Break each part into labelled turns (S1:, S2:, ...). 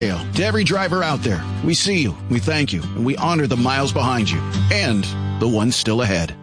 S1: To every driver out there, we see you, we thank you, and we honor the miles behind you and the ones still ahead.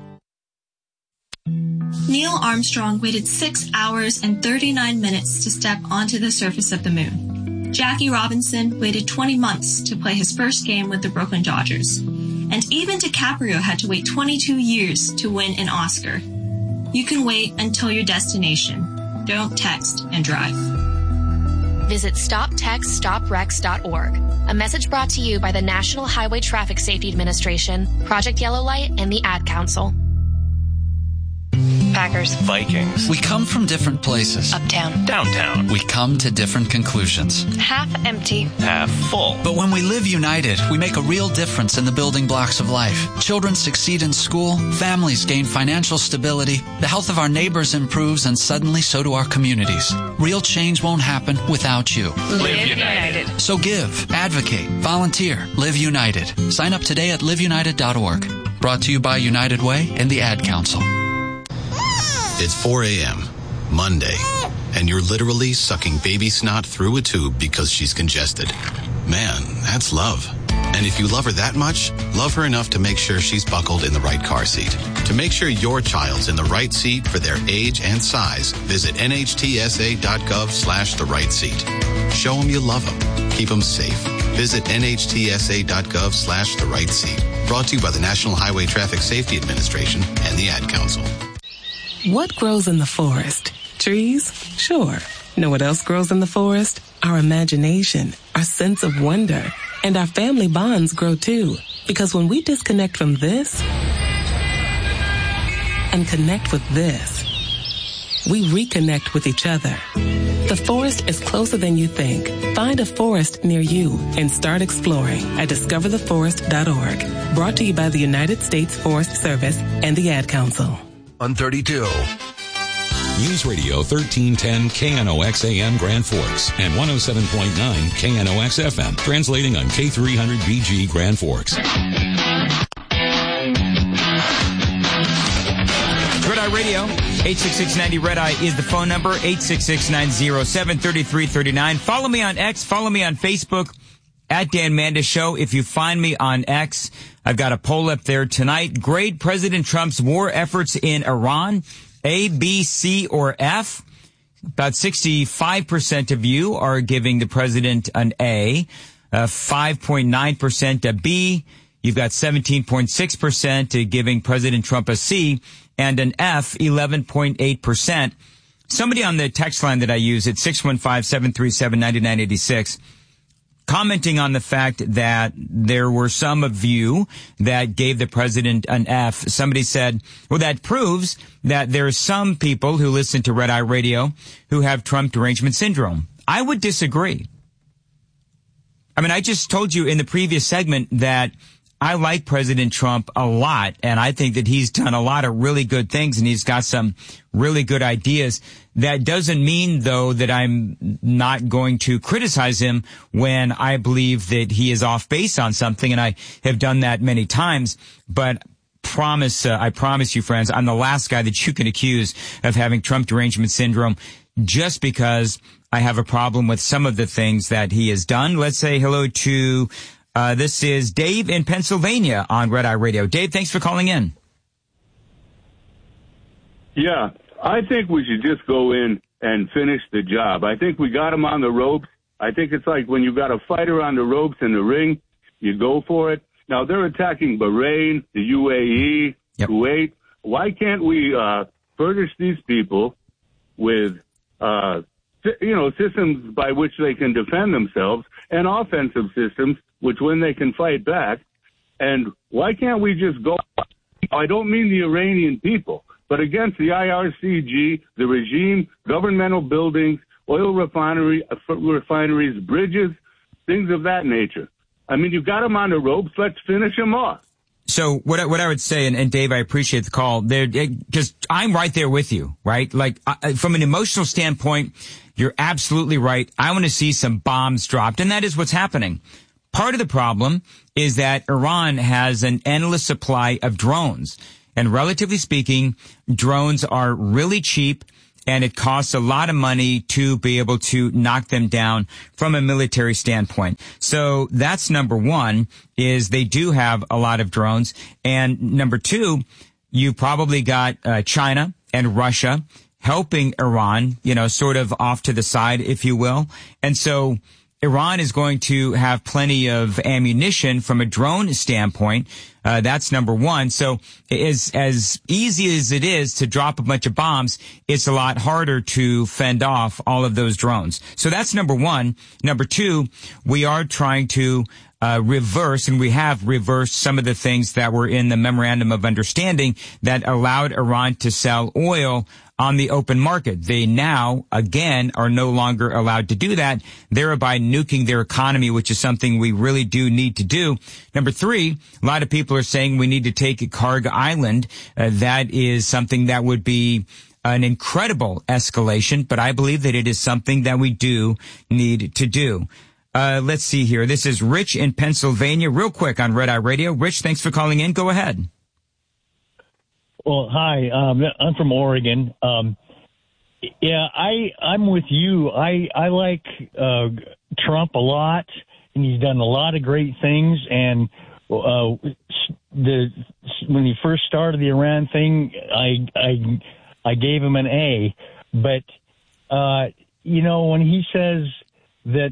S2: Neil Armstrong waited 6 hours and 39 minutes to step onto the surface of the moon. Jackie Robinson waited 20 months to play his first game with the Brooklyn Dodgers. And even DiCaprio had to wait 22 years to win an Oscar. You can wait until your destination. Don't text and drive.
S3: Visit StopTextStopWrecks.org. A message brought to you by the National Highway Traffic Safety Administration, Project Yellow Light, and the Ad Council.
S4: Packers.
S5: Vikings.
S6: We come from different places.
S4: Uptown.
S5: Downtown.
S6: We come to different conclusions.
S4: Half empty.
S5: Half full.
S6: But when we live united, we make a real difference in the building blocks of life. Children succeed in school, families gain financial stability, the health of our neighbors improves, and suddenly so do our communities. Real change won't happen without you.
S4: Live United.
S6: So give, advocate, volunteer, live united. Sign up today at liveunited.org. Brought to you by United Way and the Ad Council.
S7: It's 4 a.m., Monday, and you're literally sucking baby snot through a tube because she's congested. Man, that's love. And if you love her that much, love her enough to make sure she's buckled in the right car seat. To make sure your child's in the right seat for their age and size, visit nhtsa.gov/the right seat. Show them you love them. Keep them safe. Visit nhtsa.gov/the right seat. Brought to you by the National Highway Traffic Safety Administration and the Ad Council.
S8: What grows in the forest? Trees? Sure. Know what else grows in the forest? Our imagination, our sense of wonder, and our family bonds grow too. Because when we disconnect from this and connect with this, we reconnect with each other. The forest is closer than you think. Find a forest near you and start exploring at discovertheforest.org. Brought to you by the United States Forest Service and the Ad Council.
S9: On 32.
S10: News Radio 1310 KNOX AM Grand Forks and 107.9 KNOX FM, translating on K300BG Grand Forks.
S11: Red Eye Radio, 866-90 Red Eye is the phone number, 866-907-3339. Follow me on X, follow me on Facebook, at Dan Mandis Show. If you find me on X, I've got a poll up there tonight. Grade President Trump's war efforts in Iran, A, B, C, or F. About 65% of you are giving the president an A, 5.9% a B. You've got 17.6% giving President Trump a C, and an F, 11.8%. Somebody on the text line that I use at 615-737-9986 commenting on the fact that there were some of you that gave the president an F. Somebody said, well, that proves that there are some people who listen to Red Eye Radio who have Trump derangement syndrome. I would disagree. I mean, I just told you in the previous segment that I like President Trump a lot, and I think that he's done a lot of really good things, and he's got some really good ideas. That doesn't mean, though, that I'm not going to criticize him when I believe that he is off base on something, and I have done that many times. But I promise you, friends, I'm the last guy that you can accuse of having Trump derangement syndrome just because I have a problem with some of the things that he has done. Let's say hello to this is Dave in Pennsylvania on Red Eye Radio. Dave, thanks for calling in.
S12: Yeah, I think we should just go in and finish the job. I think we got him on the ropes. I think it's like when you got a fighter on the ropes in the ring, you go for it. Now, they're attacking Bahrain, the UAE, Kuwait. Why can't we furnish these people with, systems by which they can defend themselves and offensive systems which when they can fight back? And why can't we just go, I don't mean the Iranian people, but against the IRCG, the regime, governmental buildings, oil refineries, bridges, things of that nature. I mean, you've got them on the ropes. Let's finish them off.
S11: So what I would say, and Dave, I appreciate the call, because I'm right there with you, right? Like, from an emotional standpoint, you're absolutely right. I want to see some bombs dropped, and that is what's happening. Part of the problem is that Iran has an endless supply of drones. And relatively speaking, drones are really cheap and it costs a lot of money to be able to knock them down from a military standpoint. So that's number one, is they do have a lot of drones. And number two, you probably got China and Russia helping Iran, sort of off to the side, if you will. And so Iran is going to have plenty of ammunition from a drone standpoint. That's number one. So as easy as it is to drop a bunch of bombs, it's a lot harder to fend off all of those drones. So that's number one. Number two, we are trying to reverse, and we have reversed some of the things that were in the memorandum of understanding that allowed Iran to sell oil on the open market. They now, again, are no longer allowed to do that, thereby nuking their economy, which is something we really do need to do. Number three, a lot of people are saying we need to take Karg Island. That is something that would be an incredible escalation, but I believe that it is something that we do need to do. Let's see here. This is Rich in Pennsylvania, real quick on Red Eye Radio. Rich, thanks for calling in. Go ahead.
S5: Well, hi. I'm from Oregon. I'm with you. I like Trump a lot, and he's done a lot of great things. And when he first started the Iran thing, I gave him an A. But when he says that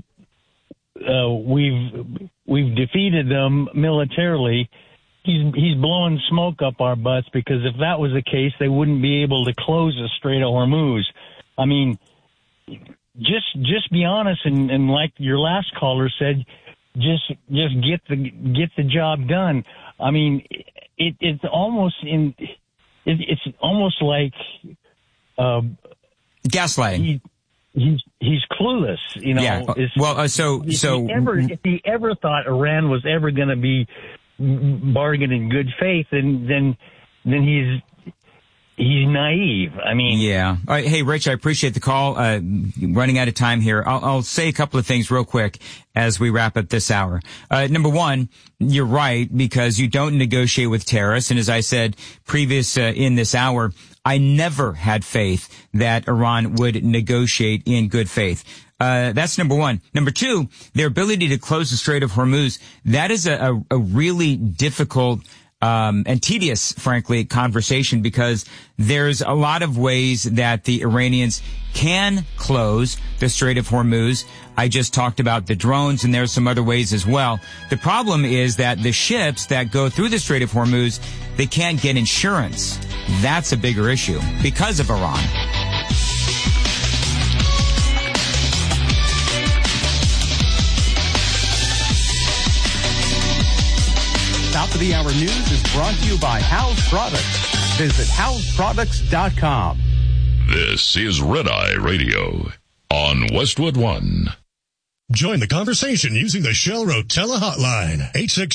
S5: we've defeated them militarily, he's blowing smoke up our butts, because if that was the case, they wouldn't be able to close the Strait of Hormuz. I mean, just be honest, and like your last caller said, just get the job done. I mean, it's almost like
S11: gaslighting.
S5: He's clueless,
S11: Yeah.
S5: If he ever thought Iran was ever going to be bargain in good faith, then he's naive. I mean,
S11: yeah. All right, hey, Rich, I appreciate the call. Running out of time here. I'll say a couple of things real quick as we wrap up this hour. Number one, you're right, because you don't negotiate with terrorists. And as I said previous in this hour, I never had faith that Iran would negotiate in good faith. That's number one. Number two, their ability to close the Strait of Hormuz, that is a really difficult and tedious, frankly, conversation, because there's a lot of ways that the Iranians can close the Strait of Hormuz. I just talked about the drones, and there's some other ways as well. The problem is that the ships that go through the Strait of Hormuz, they can't get insurance. That's a bigger issue because of Iran.
S9: Top of the Hour News is brought to you by House Products. Visit houseproducts.com.
S10: This is Red Eye Radio on Westwood One.
S13: Join the conversation using the Shell Rotella hotline,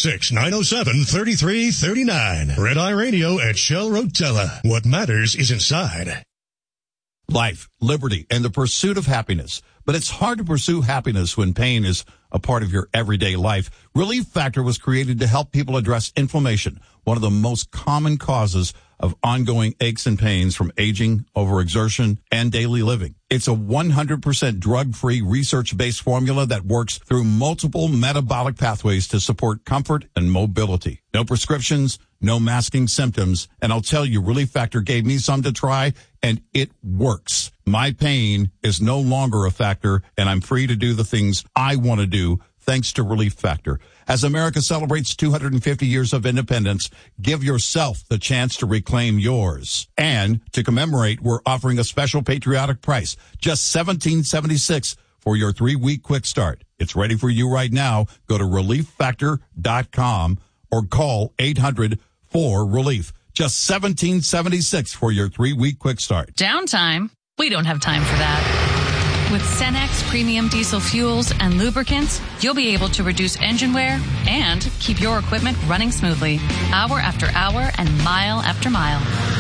S13: 866-907-3339. Red Eye Radio at Shell Rotella. What matters is inside.
S14: Life, liberty, and the pursuit of happiness. But it's hard to pursue happiness when pain is a part of your everyday life. Relief Factor was created to help people address inflammation, one of the most common causes of ongoing aches and pains from aging, overexertion, and daily living. It's a 100% drug-free, research-based formula that works through multiple metabolic pathways to support comfort and mobility. No prescriptions, no masking symptoms, and I'll tell you, Relief Factor gave me some to try, and it works. My pain is no longer a factor, and I'm free to do the things I want to do thanks to Relief Factor. As America celebrates 250 years of independence, give yourself the chance to reclaim yours. And to commemorate, we're offering a special patriotic price, just $17.76 for your 3-week quick start. It's ready for you right now. Go to relieffactor.com or call 800-4RELIEF. Just $17.76 for your 3-week quick start.
S15: Downtime? We don't have time for that. With Cenex Premium Diesel Fuels and Lubricants, you'll be able to reduce engine wear and keep your equipment running smoothly, hour after hour and mile after mile.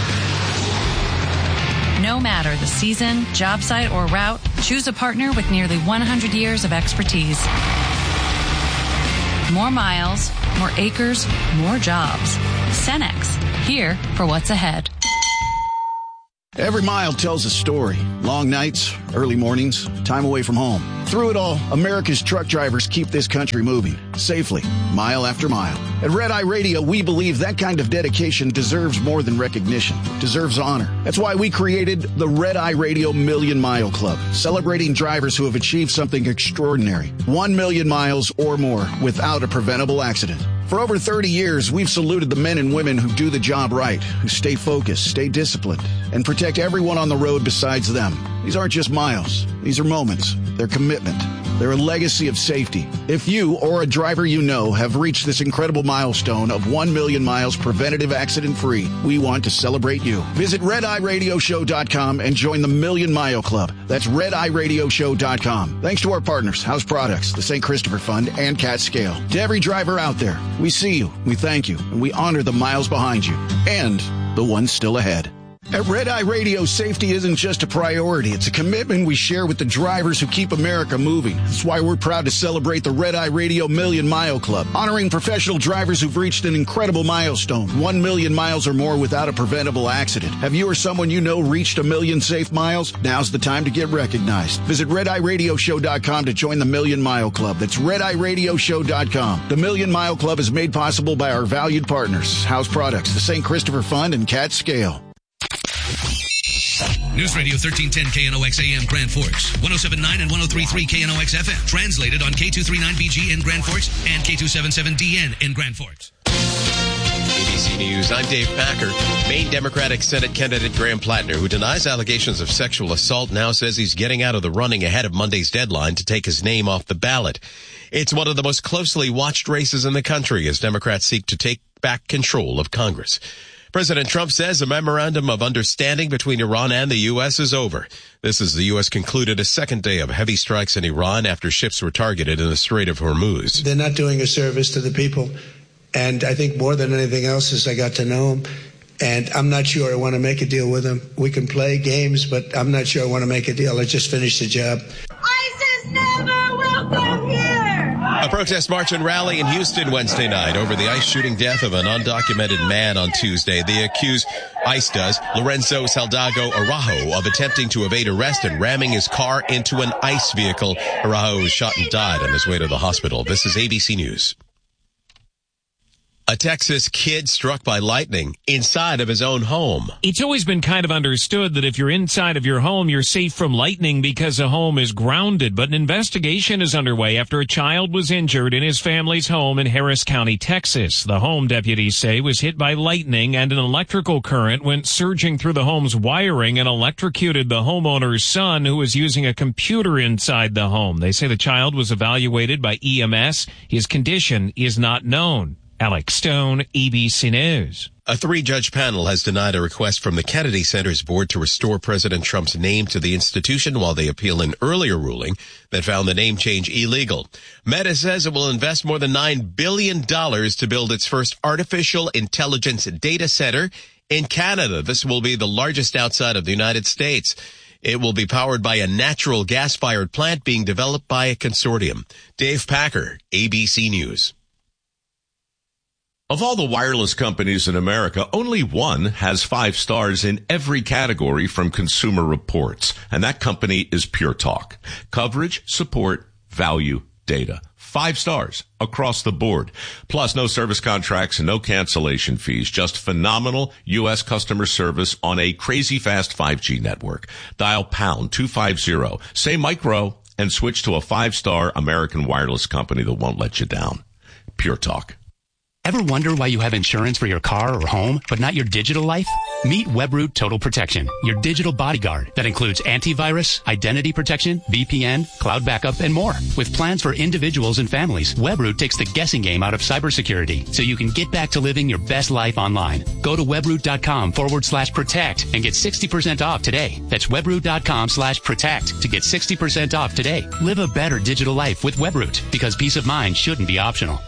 S15: No matter the season, job site, or route, choose a partner with nearly 100 years of expertise. More miles, more acres, more jobs. Cenex, here for what's ahead.
S1: Every mile tells a story. Long nights, early mornings, time away from home. Through it all, America's truck drivers keep this country moving, safely, mile after mile. At Red Eye Radio, we believe that kind of dedication deserves more than recognition, deserves honor. That's why we created the Red Eye Radio Million Mile Club, celebrating drivers who have achieved something extraordinary. 1 million miles or more without a preventable accident. For over 30 years, we've saluted the men and women who do the job right, who stay focused, stay disciplined, and protect everyone on the road besides them. These aren't just miles. These are moments. They're commitment. They're a legacy of safety. If you or a driver you know have reached this incredible milestone of 1 million miles preventative accident-free, we want to celebrate you. Visit RedEyeRadioShow.com and join the Million Mile Club. That's RedEyeRadioShow.com. Thanks to our partners, House Products, the St. Christopher Fund, and Cat Scale. To every driver out there, we see you, we thank you, and we honor the miles behind you and the ones still ahead. At Red Eye Radio, safety isn't just a priority. It's a commitment we share with the drivers who keep America moving. That's why we're proud to celebrate the Red Eye Radio Million Mile Club, honoring professional drivers who've reached an incredible milestone, 1 million miles or more without a preventable accident. Have you or someone you know reached 1 million safe miles? Now's the time to get recognized. Visit RedEyeRadioShow.com to join the Million Mile Club. That's RedEyeRadioShow.com. The Million Mile Club is made possible by our valued partners, House Products, the St. Christopher Fund, and Cat Scale.
S16: News Radio 1310 KNOX AM Grand Forks, 107.9 and 103.3 KNOX FM. Translated on K239BG in Grand Forks and K277DN in Grand Forks.
S17: ABC News, I'm Dave Packer. Maine Democratic Senate candidate Graham Plattner, who denies allegations of sexual assault, now says he's getting out of the running ahead of Monday's deadline to take his name off the ballot. It's one of the most closely watched races in the country as Democrats seek to take back control of Congress. President Trump says a memorandum of understanding between Iran and the U.S. is over. This as the U.S. concluded a second day of heavy strikes in Iran after ships were targeted in the Strait of Hormuz.
S18: They're not doing a service to the people. And I think more than anything else is I got to know them. And I'm not sure I want to make a deal with them. We can play games, but I'm not sure I want to make a deal. I just finished the job.
S19: ISIS never will come here!
S17: A protest march and rally in Houston Wednesday night over the ICE shooting death of an undocumented man on Tuesday. They accuse ICE Lorenzo Saldago Araujo of attempting to evade arrest and ramming his car into an ICE vehicle. Araujo was shot and died on his way to the hospital. This is ABC News. A Texas kid struck by lightning inside of his own home.
S20: It's always been kind of understood that if you're inside of your home, you're safe from lightning because a home is grounded. But an investigation is underway after a child was injured in his family's home in Harris County, Texas. The home, deputies say, was hit by lightning and an electrical current went surging through the home's wiring and electrocuted the homeowner's son, who was using a computer inside the home. They say the child was evaluated by EMS. His condition is not known. Alex Stone, ABC News.
S17: A 3-judge panel has denied a request from the Kennedy Center's board to restore President Trump's name to the institution while they appeal an earlier ruling that found the name change illegal. Meta says it will invest more than $9 billion to build its first artificial intelligence data center in Canada. This will be the largest outside of the United States. It will be powered by a natural gas-fired plant being developed by a consortium. Dave Packer, ABC News.
S21: Of all the wireless companies in America, only one has 5 stars in every category from Consumer Reports, and that company is Pure Talk. Coverage, support, value, data. 5 stars across the board. Plus, no service contracts and no cancellation fees. Just phenomenal U.S. customer service on a crazy fast 5G network. Dial pound 250, say micro, and switch to a 5-star American wireless company that won't let you down. Pure Talk.
S22: Ever wonder why you have insurance for your car or home, but not your digital life? Meet Webroot Total Protection, your digital bodyguard that includes antivirus, identity protection, VPN, cloud backup, and more. With plans for individuals and families, Webroot takes the guessing game out of cybersecurity so you can get back to living your best life online. Go to webroot.com/protect and get 60% off today. That's webroot.com/protect to get 60% off today. Live a better digital life with Webroot, because peace of mind shouldn't be optional.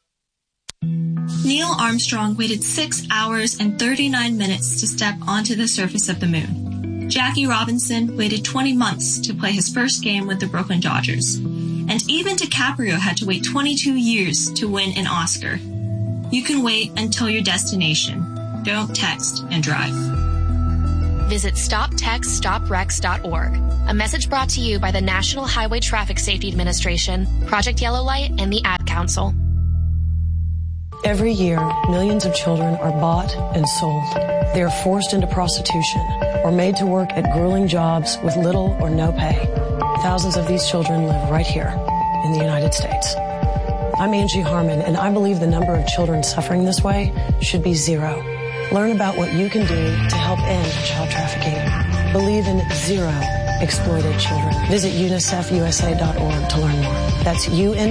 S2: Neil Armstrong waited 6 hours and 39 minutes to step onto the surface of the moon. Jackie Robinson waited 20 months to play his first game with the Brooklyn Dodgers. And even DiCaprio had to wait 22 years to win an Oscar. You can wait until your destination. Don't text and drive.
S3: Visit StopTextStopWrecks.org. A message brought to you by the National Highway Traffic Safety Administration, Project Yellow Light, and the Ad Council.
S4: Every year, millions of children are bought and sold. They are forced into prostitution or made to work at grueling jobs with little or no pay. Thousands of these children live right here in the United States. I'm Angie Harmon, and I believe the number of children suffering this way should be zero. Learn about what you can do to help end child trafficking. Believe in zero exploited children. Visit UNICEFUSA.org to learn more. That's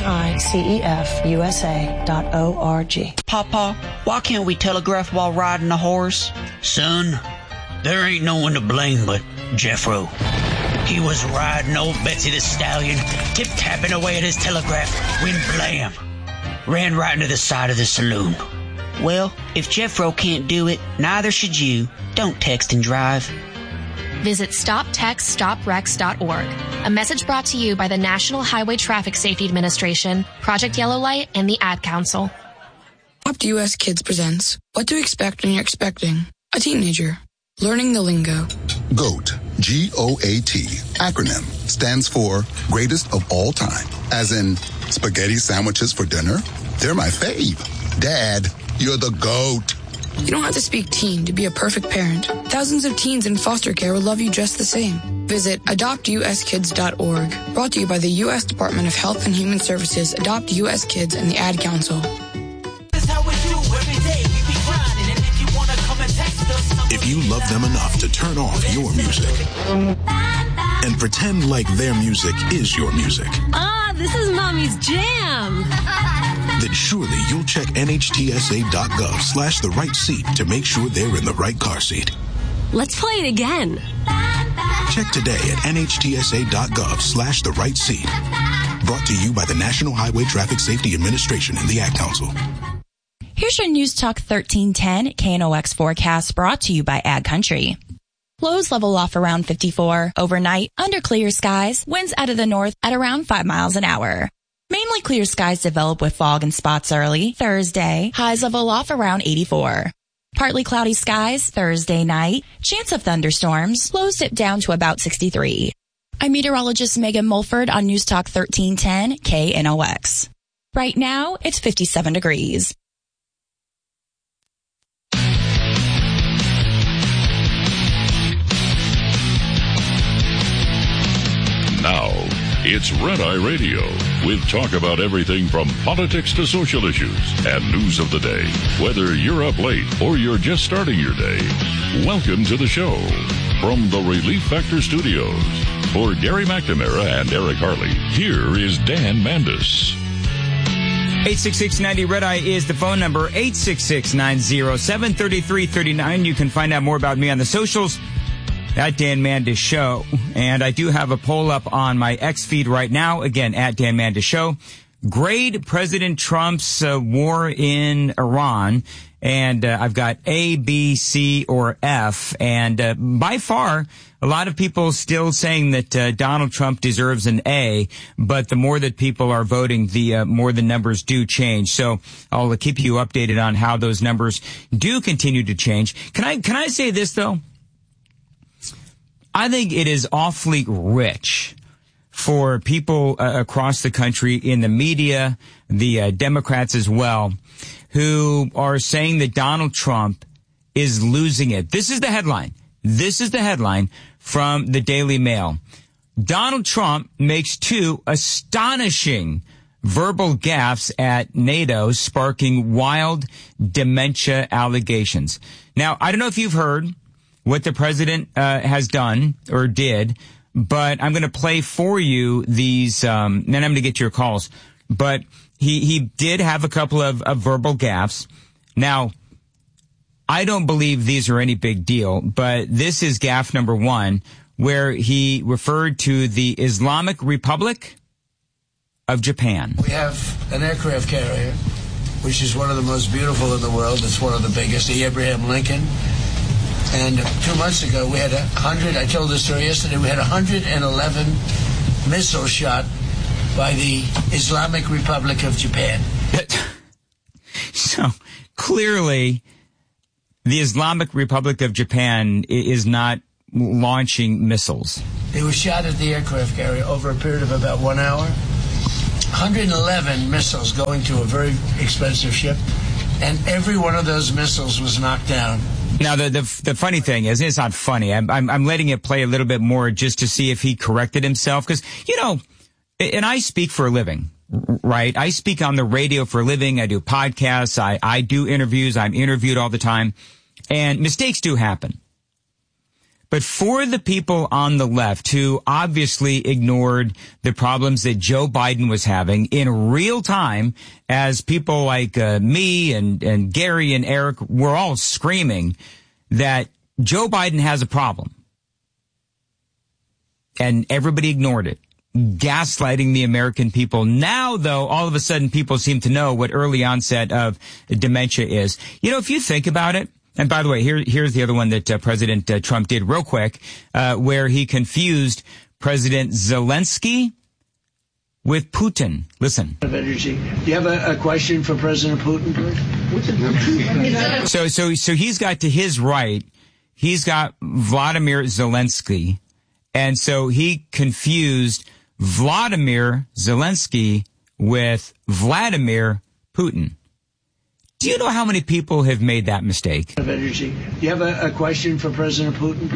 S4: UNICEFUSA.org.
S23: Papa, why can't we telegraph while riding a horse?
S24: Son, there ain't no one to blame but Jeffro. He was riding old Betsy the Stallion, tip-tapping away at his telegraph, when blam, ran right into the side of the saloon.
S23: Well, if Jeffro can't do it, neither should you. Don't text and drive.
S3: Visit StopTextStopWrecks.org. A message brought to you by the National Highway Traffic Safety Administration, Project Yellow Light, and the Ad Council.
S25: Adopt US Kids presents What to Expect When You're Expecting a Teenager. Learning the lingo.
S26: GOAT, G-O-A-T, acronym, stands for Greatest of All Time. As in, spaghetti sandwiches for dinner? They're my fave. Dad, you're the GOAT.
S25: You don't have to speak teen to be a perfect parent. Thousands of teens in foster care will love you just the same. Visit adoptuskids.org. Brought to you by the U.S. Department of Health and Human Services, Adopt U.S. Kids, and the Ad Council.
S27: If you love them enough to turn off your music and pretend like their music is your music.
S28: This is Mommy's jam.
S27: Then surely you'll check NHTSA.gov/the right seat to make sure they're in the right car seat.
S28: Let's play it again.
S27: Check today at NHTSA.gov/the right seat. Brought to you by the National Highway Traffic Safety Administration and the Ad Council.
S29: Here's your News Talk 1310 KNOX forecast brought to you by Ag Country. Lows level off around 54. Overnight, under clear skies, winds out of the north at around 5 miles an hour. Mainly clear skies develop with fog and spots early. Thursday, highs level off around 84. Partly cloudy skies Thursday night. Chance of thunderstorms. Lows dip down to about 63. I'm meteorologist Megan Mulford on News Talk 1310 KNOX. Right now, it's 57 degrees.
S30: Now, it's Red Eye Radio, with talk about everything from politics to social issues and news of the day. Whether you're up late or you're just starting your day, welcome to the show. From the Relief Factor Studios, for Gary McNamara and Eric Harley, here is Dan Mandis.
S11: 866-90 Red Eye is the phone number, 866-907-3339. You can find out more about me on the socials at Dan Mandis Show. And I do have a poll up on my X feed right now, again, at Dan Mandis Show. Grade President Trump's war in Iran. And I've got A, B, C, or F. And by far, a lot of people still saying that Donald Trump deserves an A. But the more that people are voting, the more the numbers do change. So I'll keep you updated on how those numbers do continue to change. Can I say this, though? I think it is awfully rich for people across the country, in the media, the Democrats as well, who are saying that Donald Trump is losing it. This is the headline. This is the headline from the Daily Mail. Donald Trump makes 2 astonishing verbal gaffes at NATO, sparking wild dementia allegations. Now, I don't know if you've heard what the president has done or did, but I'm going to play for you these, then I'm going to get your calls. But he did have a couple of verbal gaffes. Now, I don't believe these are any big deal, but this is gaffe number 1, where he referred to the Islamic Republic of Japan.
S31: We have an aircraft carrier, which is one of the most beautiful in the world. It's one of the biggest, the Abraham Lincoln. And 2 months ago, we had 100, I told this story yesterday, we had 111 missiles shot by the Islamic Republic of Japan.
S11: So, clearly, the Islamic Republic of Japan is not launching missiles.
S31: They were shot at the aircraft carrier over a period of about 1 hour. 111 missiles going to a very expensive ship, and every one of those missiles was knocked down.
S11: Now, the funny thing is, it's not funny. I'm letting it play a little bit more just to see if he corrected himself. Because, and I speak for a living, right? I speak on the radio for a living. I do podcasts. I do interviews. I'm interviewed all the time. And mistakes do happen. But for the people on the left who obviously ignored the problems that Joe Biden was having in real time, as people like me and Gary and Eric were all screaming that Joe Biden has a problem, and everybody ignored it, gaslighting the American people. Now, though, all of a sudden people seem to know what early onset of dementia is. If you think about it, and by the way, here's the other one that President Trump did real quick, where he confused President Zelensky with Putin. Listen.
S31: Of energy. Do you have a question for President Putin?
S11: So he's got to his right, he's got Vladimir Zelensky, and so he confused Vladimir Zelensky with Vladimir Putin. Do you know how many people have made that mistake?
S31: Of energy. Do you have a question for President Putin?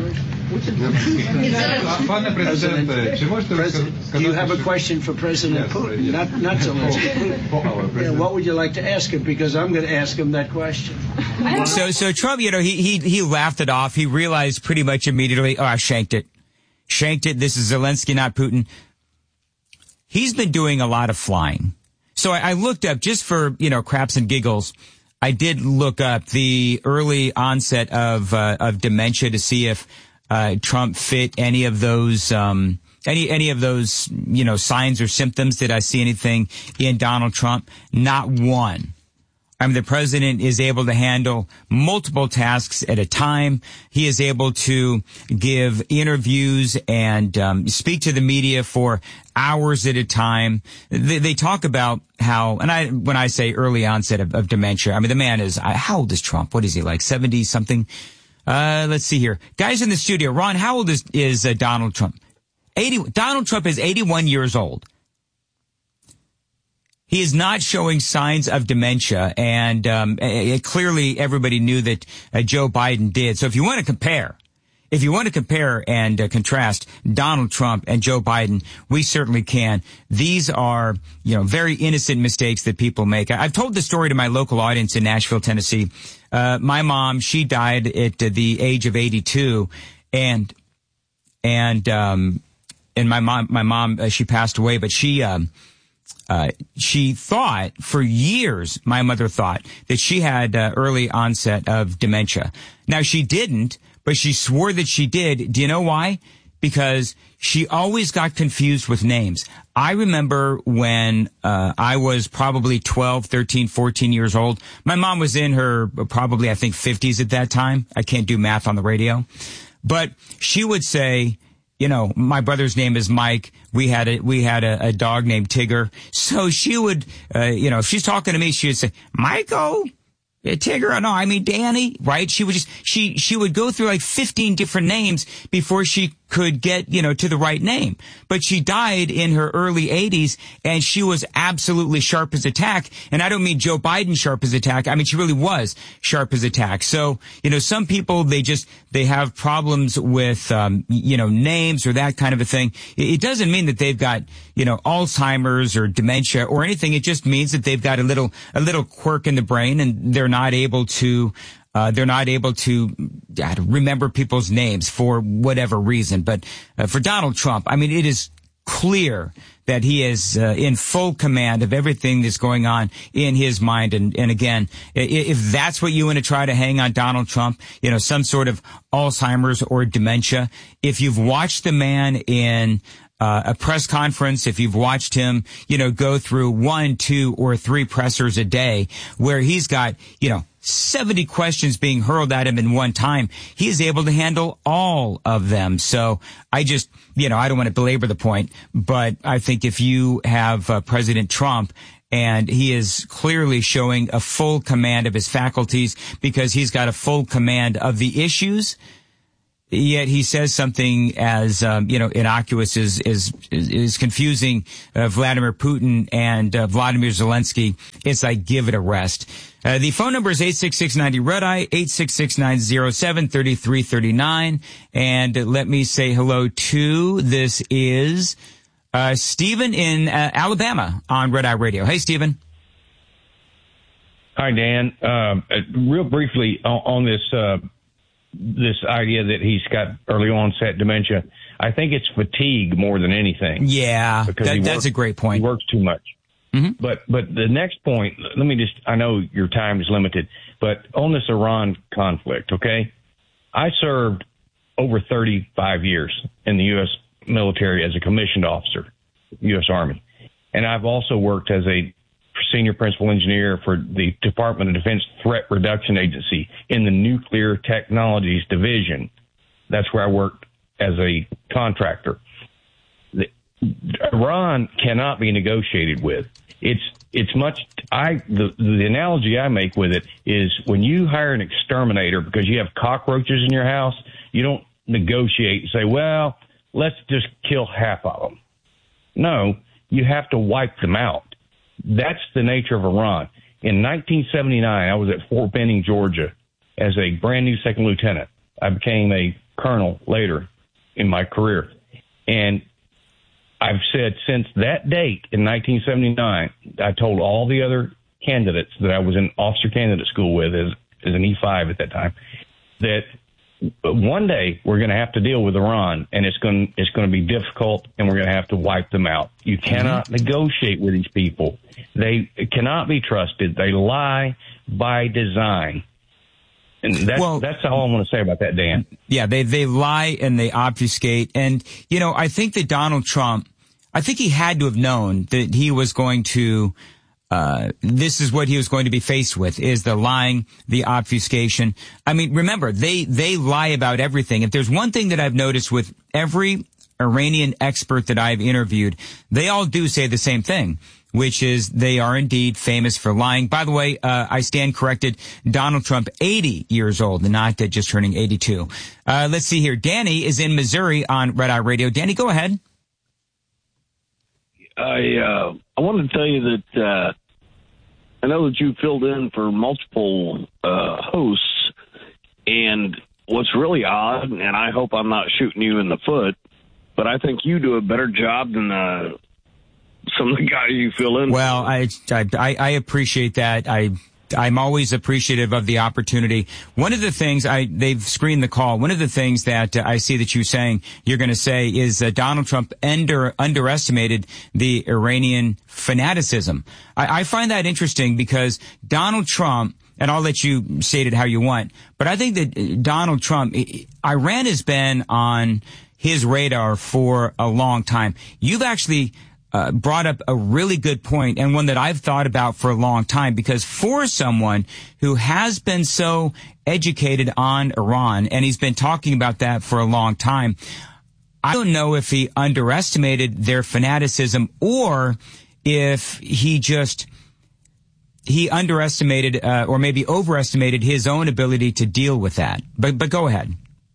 S31: President, do you have a question for President Putin? Not Zelensky. What would you like to ask him? Because I'm going to ask him that question.
S11: So Trump, he laughed it off. He realized pretty much immediately, I shanked it. This is Zelensky, not Putin. He's been doing a lot of flying. So I looked up, just for, craps and giggles, I did look up the early onset of dementia to see if Trump fit any of those any of those signs or symptoms. Did I see anything in Donald Trump? Not one. The president is able to handle multiple tasks at a time. He is able to give interviews and speak to the media for hours at a time. They talk about how, and when I say early onset of dementia, the man is, how old is Trump? What is he, like 70 something? Let's see here. Guys in the studio, Ron, how old is Donald Trump? Donald Trump is 81 years old. He is not showing signs of dementia, and clearly everybody knew that Joe Biden did. So if you want to compare and contrast Donald Trump and Joe Biden, we certainly can. These are, very innocent mistakes that people make. I've told the story to my local audience in Nashville, Tennessee. My mom, she died at the age of 82, and my mom, she passed away, but she thought for years, my mother thought, that she had early onset of dementia. Now, she didn't, but she swore that she did. Do you know why? Because she always got confused with names. I remember when I was probably 12, 13, 14 years old. My mom was in her probably, I think, 50s at that time. I can't do math on the radio. But she would say, my brother's name is Mike. We had a dog named Tigger. So she would, if she's talking to me, she would say, Michael, Tigger, no, I mean Danny, right? She would go through like 15 different names before she could get, to the right name. But she died in her early 80s, and she was absolutely sharp as a tack. And I don't mean Joe Biden sharp as a tack. She really was sharp as a tack. So, some people, they have problems with, names or that kind of a thing. It doesn't mean that they've got, Alzheimer's or dementia or anything. It just means that they've got a little quirk in the brain, and they're not able to remember people's names for whatever reason. But for Donald Trump, it is clear that he is in full command of everything that's going on in his mind. And again, if that's what you want to try to hang on Donald Trump, some sort of Alzheimer's or dementia, if you've watched the man in a press conference, if you've watched him, go through 1, 2, or 3 pressers a day where he's got, 70 questions being hurled at him in one time, he is able to handle all of them. So I just, I don't want to belabor the point, but I think if you have President Trump, and he is clearly showing a full command of his faculties because he's got a full command of the issues, Yet he says something as, innocuous is confusing Vladimir Putin and Vladimir Zelensky. It's like, give it a rest. The phone number is 866-90-RED-EYE, 866-907-3339. And let me say hello to, this is Stephen in Alabama on Red Eye Radio. Hey, Stephen.
S1: Hi, Dan. Real briefly on this idea that he's got early onset dementia, I think it's fatigue more than anything.
S11: Yeah, that's a great point.
S1: He works too much. Mm-hmm. But the next point, I know your time is limited, but on this Iran conflict, okay? I served over 35 years in the U.S. military as a commissioned officer, U.S. Army. And I've also worked as a senior principal engineer for the Department of Defense Threat Reduction Agency in the Nuclear Technologies Division. That's where I worked as a contractor. Iran cannot be negotiated with. The analogy I make with it is when you hire an exterminator because you have cockroaches in your house, you don't negotiate and say, well, let's just kill half of them. No, you have to wipe them out. That's the nature of Iran. In 1979, I was at Fort Benning, Georgia, as a brand new second lieutenant. I became a colonel later in my career. And I've said since that date in 1979, I told all the other candidates that I was in officer candidate school with as an E5 at that time, that one day we're going to have to deal with Iran, and it's going to be difficult, and we're going to have to wipe them out. You cannot negotiate with these people. They cannot be trusted. They lie by design. And that's all I want to say about that, Dan.
S11: Yeah, they lie and they obfuscate. And, I think that Donald Trump, I think he had to have known that he was going to, this is what he was going to be faced with, is the lying, the obfuscation. I mean, remember, they lie about everything. If there's one thing that I've noticed with every Iranian expert that I've interviewed, they all do say the same thing, which is they are indeed famous for lying. By the way, I stand corrected. Donald Trump, 80 years old, and not just turning 82. Let's see here. Danny is in Missouri on Red Eye Radio. Danny, go ahead.
S5: I wanted to tell you that I know that you filled in for multiple hosts, and what's really odd, and I hope I'm not shooting you in the foot, but I think you do a better job than some of the guys you fill in.
S11: Well, I appreciate that. I'm always appreciative of the opportunity. One of the things they've screened the call. One of the things that I see that you're going to say is Donald Trump underestimated the Iranian fanaticism. I find that interesting because Donald Trump, and I'll let you state it how you want, but I think that Donald Trump, Iran has been on his radar for a long time. You've actually brought up a really good point, and one that I've thought about for a long time, because for someone who has been so educated on Iran, and he's been talking about that for a long time, I don't know if he underestimated their fanaticism or if he underestimated or maybe overestimated his own ability to deal with that. But go ahead.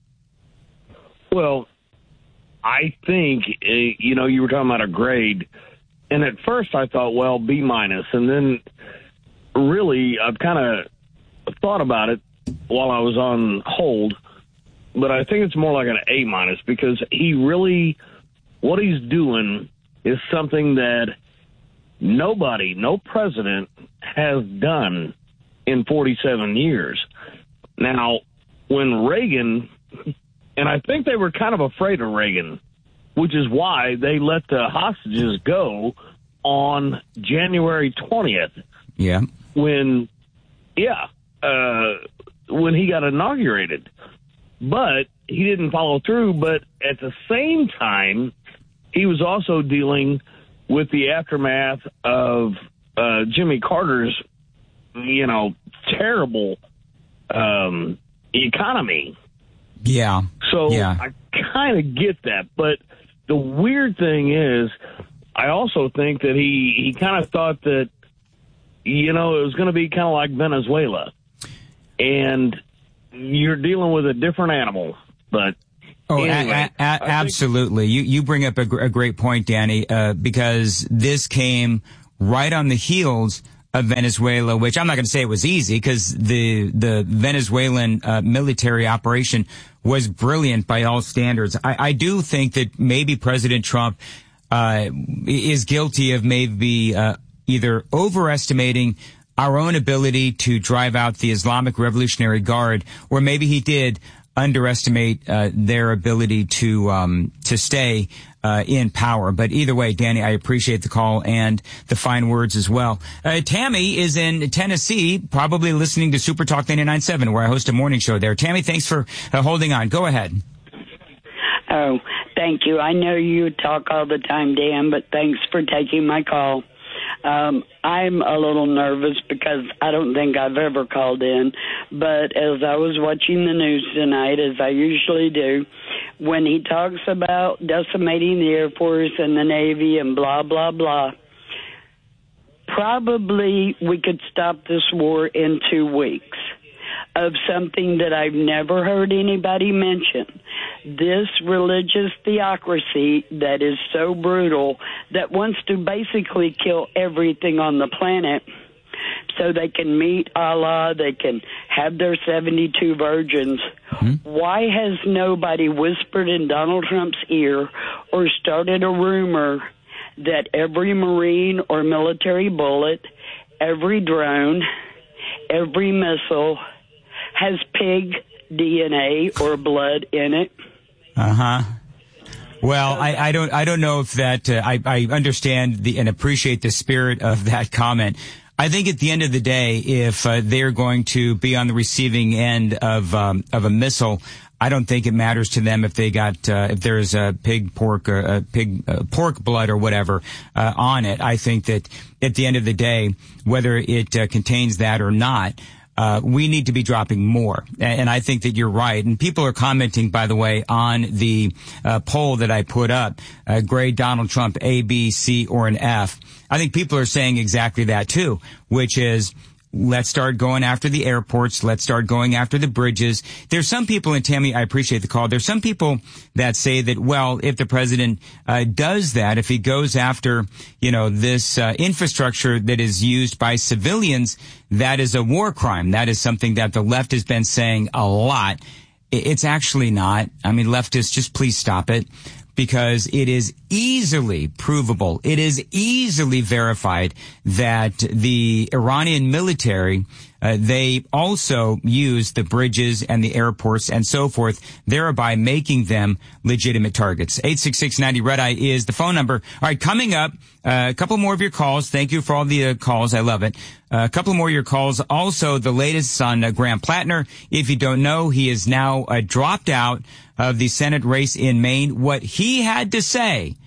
S5: Well, I think, you were talking about a grade, and at first I thought, well, B-, and then really I've kind of thought about it while I was on hold, but I think it's more like an A-, because what he's doing is something that no president has done in 47 years. Now, when Reagan... And I think they were kind of afraid of Reagan, which is why they let the hostages go on January 20th.
S11: Yeah.
S5: When he got inaugurated. But he didn't follow through. But at the same time, he was also dealing with the aftermath of Jimmy Carter's, terrible economy.
S11: Yeah.
S5: So I kind of get that. But the weird thing is, I also think that he kind of thought that, it was going to be kind of like Venezuela. And you're dealing with a different animal. But
S11: Oh,
S5: Anyway,
S11: absolutely. You bring up a great point, Danny, because this came right on the heels of Venezuela, which I'm not going to say it was easy because the Venezuelan military operation was brilliant by all standards. I do think that maybe President Trump is guilty of maybe either overestimating our own ability to drive out the Islamic Revolutionary Guard, or maybe he did underestimate their ability to stay in power. But either way, Danny, I appreciate the call and the fine words as well. Tammy is in Tennessee, probably listening to Super Talk 99.7, where I host a morning show there. Tammy, thanks for holding on. Go ahead.
S6: Oh, thank you. I know you talk all the time, Dan, but thanks for taking my call. I'm a little nervous because I don't think I've ever called in, but as I was watching the news tonight, as I usually do, when he talks about decimating the Air Force and the Navy and blah, blah, blah, probably we could stop this war in 2 weeks of something that I've never heard anybody mention. This religious theocracy that is so brutal that wants to basically kill everything on the planet so they can meet Allah, they can have their 72 virgins. Mm-hmm. Why has nobody whispered in Donald Trump's ear or started a rumor that every Marine or military bullet, every drone, every missile has pig DNA or blood in it?
S11: Uh-huh. Well, I don't know if that, I understand and appreciate the spirit of that comment. I think at the end of the day, if they're going to be on the receiving end of a missile, I don't think it matters to them if they got, if there's a pork blood or whatever, on it. I think that at the end of the day, whether it contains that or not, we need to be dropping more. And I think that you're right. And people are commenting, by the way, on the poll that I put up, grade Donald Trump A, B, C, or an F. I think people are saying exactly that too, which is, let's start going after the airports. Let's start going after the bridges. There's some people, and Tammy, I appreciate the call. There's some people that say that, well, if the president does that, if he goes after, this infrastructure that is used by civilians, that is a war crime. That is something that the left has been saying a lot. It's actually not. I mean, leftists, just please stop it. Because it is easily provable, it is easily verified that the Iranian military, they also use the bridges and the airports and so forth, thereby making them legitimate targets. 866-90-RED-EYE is the phone number. All right, coming up, a couple more of your calls. Thank you for all the calls. I love it. A couple more of your calls. Also, the latest on Graham Plattner. If you don't know, he is now dropped out of the Senate race in Maine. What he had to say,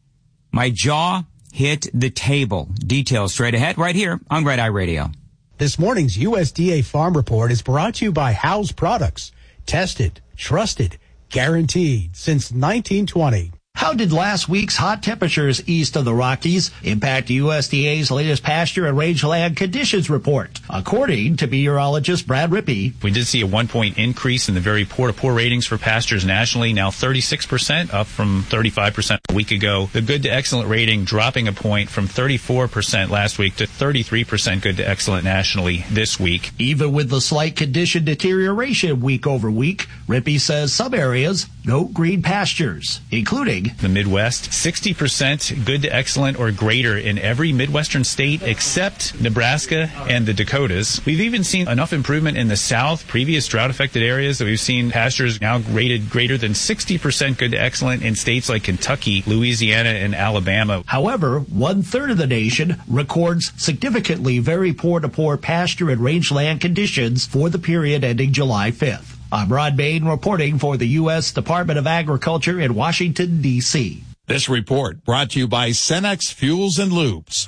S11: my jaw hit the table. Details straight ahead right here on Red Eye Radio.
S7: This morning's USDA Farm Report is brought to you by House Products. Tested, trusted, guaranteed since 1920.
S8: How did last week's hot temperatures east of the Rockies impact USDA's latest pasture and rangeland conditions report? According to meteorologist Brad Rippey,
S9: we did see a 1-point increase in the very poor-to-poor ratings for pastures nationally, now 36%, up from 35% a week ago. The good to excellent rating dropping a point from 34% last week to 33% good to excellent nationally this week.
S8: Even with the slight condition deterioration week over week, Rippey says some areas note green pastures, including
S9: the Midwest, 60% good to excellent or greater in every Midwestern state except Nebraska and the Dakotas. We've even seen enough improvement in the South, previous drought-affected areas, that we've seen pastures now rated greater than 60% good to excellent in states like Kentucky, Louisiana, and Alabama.
S8: However, 1/3 of the nation records significantly very poor-to-poor pasture and rangeland conditions for the period ending July 5th. I'm Rod Bain reporting for the U.S. Department of Agriculture in Washington, D.C.
S10: This report brought to you by Cenex Fuels and Lubes.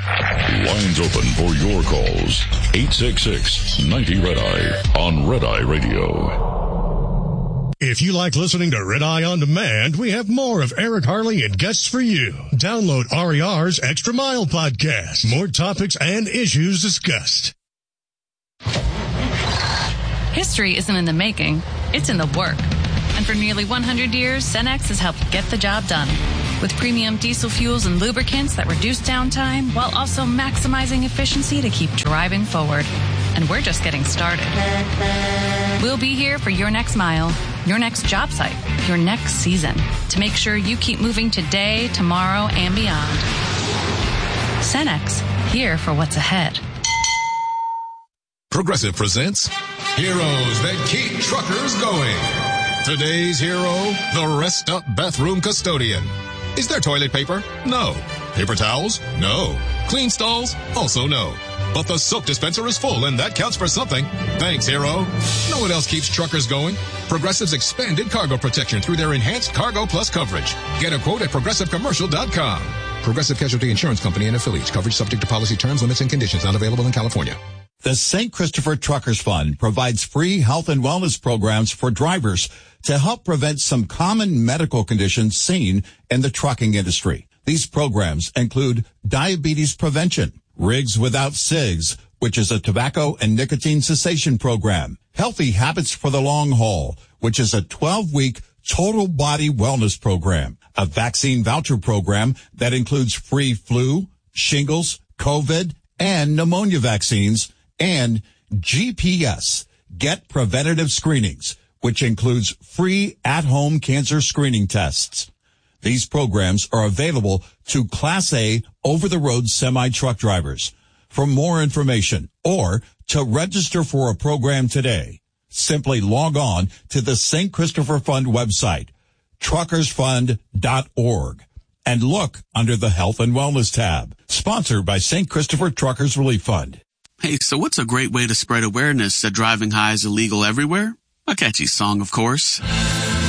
S30: Lines open for your calls. 866-90-RED-EYE on Red Eye Radio.
S12: If you like listening to Red Eye On Demand, we have more of Eric Harley and guests for you. Download RER's Extra Mile podcast. More topics and issues discussed.
S13: History isn't in the making, it's in the work. And
S2: for nearly 100 years, Cenex has helped get the job done. With premium diesel fuels and lubricants that reduce downtime while also maximizing efficiency to keep driving forward. And we're just getting started. We'll be here for your next mile, your next job site, your next season, to make sure you keep moving today, tomorrow, and beyond. Cenex, here for what's ahead.
S13: Progressive presents Heroes That Keep Truckers Going. Today's hero, the Rest Up Bathroom Custodian. Is there toilet paper? No. Paper towels? No. Clean stalls? Also no. But the soap dispenser is full, and that counts for something. Thanks, hero. No one else keeps truckers going. Progressive's expanded cargo protection through their enhanced Cargo Plus coverage. Get a quote at ProgressiveCommercial.com. Progressive Casualty Insurance Company and affiliates. Coverage subject to policy terms, limits, and conditions. Not available in California.
S10: The St. Christopher Truckers Fund provides free health and wellness programs for drivers to help prevent some common medical conditions seen in the trucking industry. These programs include diabetes prevention, Rigs Without Cigs, which is a tobacco and nicotine cessation program, Healthy Habits for the Long Haul, which is a 12-week total body wellness program, a vaccine voucher program that includes free flu, shingles, COVID, and pneumonia vaccines, and GPS, Get Preventative Screenings, which includes free at-home cancer screening tests. These programs are available to Class A over-the-road semi-truck drivers. For more information or to register for a program today, simply log on to the St. Christopher Fund website, truckersfund.org, and look under the Health and Wellness tab. Sponsored by St. Christopher Truckers Relief Fund.
S14: Hey, so what's a great way to spread awareness that driving high is illegal everywhere? A catchy song, of course.